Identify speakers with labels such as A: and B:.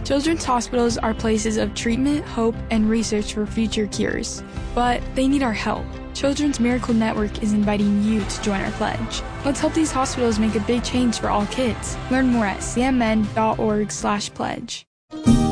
A: Children's hospitals are places of treatment, hope, and research for future cures. But they need our help. Children's Miracle Network is inviting you to join our pledge. Let's help these hospitals make a big change for all kids. Learn more at cmn.org/pledge.